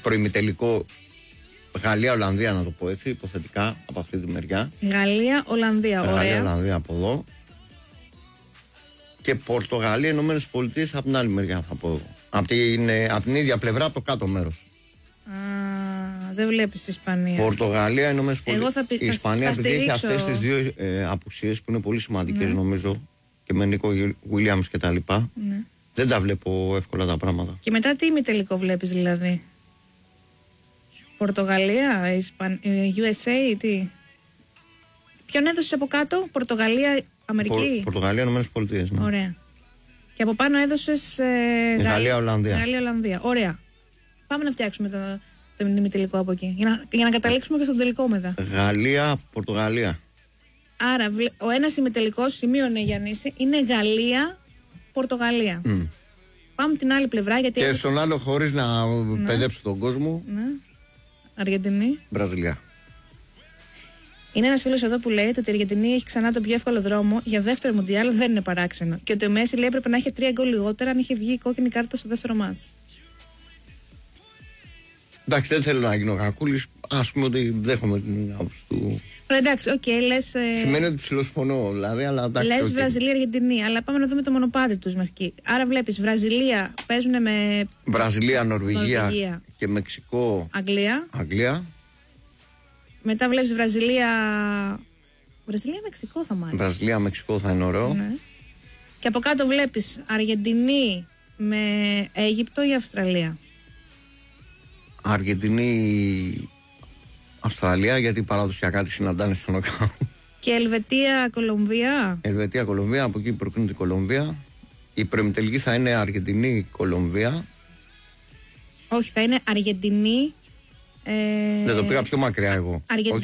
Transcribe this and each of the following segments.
προημιτελικό Γαλλία-Ολλανδία, να το πω έτσι, υποθετικά από αυτή τη μεριά. Γαλλία-Ολλανδία, ωραία. Γαλλία-Ολλανδία από εδώ. Και Πορτογαλία-Ηνωμένες Πολιτείες από την άλλη μεριά, θα πω. Από την ίδια πλευρά, από το κάτω μέρος. Δεν βλέπεις Ισπανία. Πορτογαλία, Ηνωμένες Πολιτείες. Η Ισπανία, επειδή έχει αυτές τις δύο απουσίες που είναι πολύ σημαντικές, νομίζω, και με Νίκο Γουίλιαμς και τα λοιπά, δεν τα βλέπω εύκολα τα πράγματα. Και μετά τι ημιτελικό βλέπεις δηλαδή? Πορτογαλία, USA, τι? Ποιον έδωσες από κάτω? Πορτογαλία, Αμερική? Πορτογαλία, Ηνωμένες Πολιτείες. Ναι. Ωραία. Και από πάνω έδωσες Γαλλία-Ολλανδία. Γαλλία-Ολλανδία. Ωραία. Πάμε να φτιάξουμε το ημιτελικό από εκεί. Για να καταλήξουμε και στον τελικό μετά. Γαλλία-Πορτογαλία. Άρα ο ένας ημιτελικός, σημείωνε Γιάννηση, είναι Γαλλία-Πορτογαλία. Πάμε την άλλη πλευρά. Γιατί και στον άλλο, χωρίς να παιδέψω τον κόσμο. Ναι. Αργεντινή. Βραζιλία. Είναι ένας φίλος εδώ που λέει ότι η Αργεντινή έχει ξανά τον πιο εύκολο δρόμο για δεύτερο μουντιάλ, δεν είναι παράξενο. Και ότι ο Μέση λέει έπρεπε να έχει 3 γκολ λιγότερα αν είχε βγει η κόκκινη κάρτα στο δεύτερο μάτς. Εντάξει, δεν θέλω να γίνω κακούλης. Ας πούμε ότι δέχομαι την άποψη του. Εντάξει, οκ, λες. Σημαίνει ότι ψιλοσφωνώ, δηλαδή, αλλά εντάξει. Λες Βραζιλία-Αργεντινή, αλλά πάμε να δούμε το μονοπάτι τους μέχρι. Άρα βλέπεις Βραζιλία παίζουν με. Βραζιλία, Νορβηγία και Μεξικό. Αγγλία. Μετά βλέπεις Βραζιλία-Μεξικό θα μ' άρεσε. Βραζιλία-Μεξικό θα είναι ωραίο. Ναι. Και από κάτω βλέπεις Αργεντινή με Αίγυπτο ή Αυστραλία? Αργεντινή, Αυστραλία, γιατί παραδοσιακά τη συναντάνε στο νοκάου. Και Ελβετία-Κολομβία. Ελβετία-Κολομβία, από εκεί προκρίνεται η Κολομβία. Η προημιτελική θα είναι Αργεντινή-Κολομβία. Όχι, θα είναι Αργεντινή. Δεν το πήγα πιο μακριά εγώ.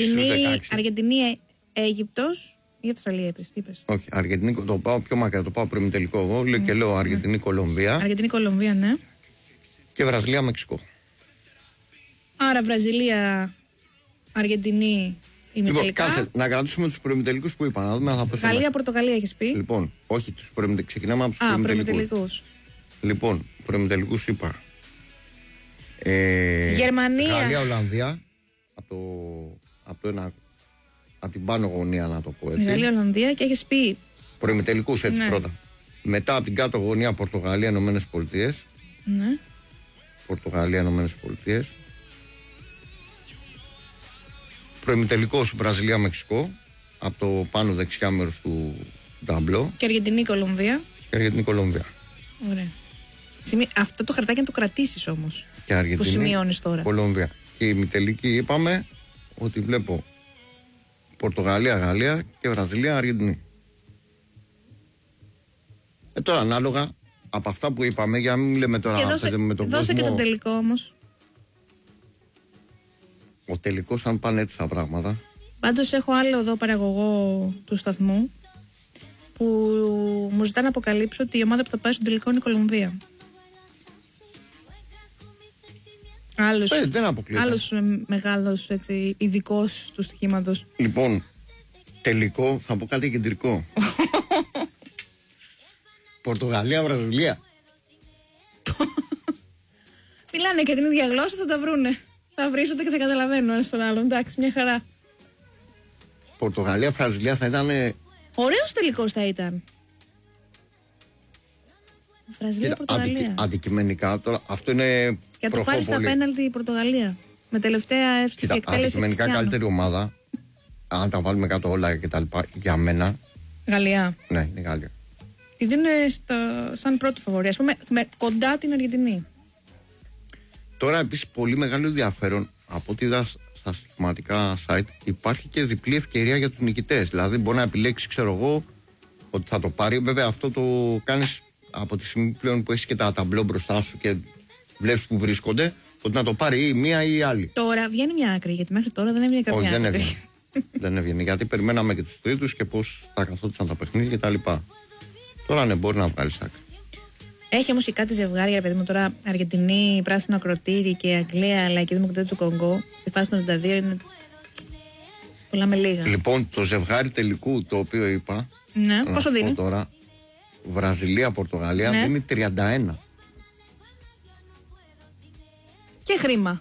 Αργεντινή-Αίγυπτος ή Αυστραλία, είπες. Όχι, Αργεντινή, το πάω πιο μακριά, το πάω προημιτελικό εγώ. Και λέω Αργεντινή-Κολομβία. Αργεντινή-Κολομβία, ναι. Και Βραζιλία-Μεξικό. Άρα Βραζιλία-Αργεντινή ημιτελικά. Λοιπόν, να κρατήσουμε τους προημιτελικούς που είπα. Να δούμε αν θα πέσουμε. Γαλλία-Πορτογαλία έχεις πει. Λοιπόν, όχι τους προημιτελικούς. Ξεκινάμε από τους προημιτελικούς. Λοιπόν, προημιτελικούς είπα. Γερμανία. Γαλλία-Ολλανδία. Από την πάνω γωνία, να το πω έτσι. Γαλλία-Ολλανδία και έχεις πει. Προημιτελικούς έτσι, ναι. Πρώτα. Μετά από την κάτω γωνία Πορτογαλία-Ηνωμένες Πολιτείες. Ναι. Πορτογαλία-Ηνωμένες Πολιτείες. Προημιτελικός Βραζιλία-Μεξικό. Από το πάνω δεξιά μέρος του ταμπλό. Και Αργεντινή-Κολομβία. Ωραία. Αυτό το χαρτάκι να το κρατήσεις όμως. Και Αργεντινή, που σημειώνεις τώρα. Κολομβία. Και η ημιτελική είπαμε ότι βλέπω Πορτογαλία-Γαλλία και Βραζιλία-Αργεντινή. Τώρα ανάλογα από αυτά που είπαμε, για να μην λέμε τώρα και να παίζουμε με τον κόσμο. Δώσε και τον τελικό όμως. Ο τελικός, αν πάνε έτσι τα πράγματα. Πάντως έχω άλλο εδώ παραγωγό του σταθμού που μου ζητά να αποκαλύψω ότι η ομάδα που θα πάει στον τελικό είναι η Κολομβία. Δεν αποκλείεται. Άλλος μεγάλος ειδικός του στοιχήματος. Λοιπόν, τελικό θα πω κάτι κεντρικό. Πορτογαλία-Βραζιλία. Μιλάνε και την ίδια γλώσσα, θα τα βρούνε. Θα βρίσονται και θα καταλαβαίνουν ένας τον άλλον. Εντάξει, μια χαρά. Πορτογαλία-Βραζιλία θα ήταν. Ωραίος τελικός θα ήταν. Βραζιλία-Πορτογαλία. Αντικειμενικά τώρα αυτό είναι. Και να το πάρει στα πέναλτι η Πορτογαλία. Με τελευταία εύστοχη εκτέλεση. Αντικειμενικά καλύτερη ομάδα. Αν τα βάλουμε κάτω όλα και τα λοιπά. Για μένα. Γαλλία. Ναι, είναι Γαλλία. Τη δίνουν σαν πρώτη φαβορή. Ας πούμε με κοντά την Αργεντινή. Τώρα επίσης πολύ μεγάλο ενδιαφέρον από ό,τι είδα στα στοιχηματικά site, υπάρχει και διπλή ευκαιρία για τους νικητές. Δηλαδή μπορεί να επιλέξει, ξέρω εγώ, ότι θα το πάρει. Βέβαια αυτό το κάνεις από τη στιγμή πλέον που έχεις και τα ταμπλό μπροστά σου και βλέπεις που βρίσκονται, ότι να το πάρει ή μία ή η άλλη. Τώρα βγαίνει μια άκρη, γιατί μέχρι τώρα δεν έβγαινε καμία άκρη. Όχι, δεν έβγαινε, γιατί περιμέναμε και τους τρίτους και πώς θα καθόντουσαν τα παιχνίδια κτλ. Τώρα ναι, μπορεί να βγάλει άκρη. Έχει όμως και κάτι ζευγάρια, παιδί μου, τώρα Αργεντινή, πράσινο ακροτήρι και Αγγλία, αλλά και Δημοκρατία του Κονγκό, στη φάση των 92 είναι πολλά με λίγα. Λοιπόν, το ζευγάρι τελικού το οποίο είπα. Ναι, πόσο δίνει? Τώρα, Βραζιλία-Πορτογαλία, ναι, δίνει 31. Και χρήμα.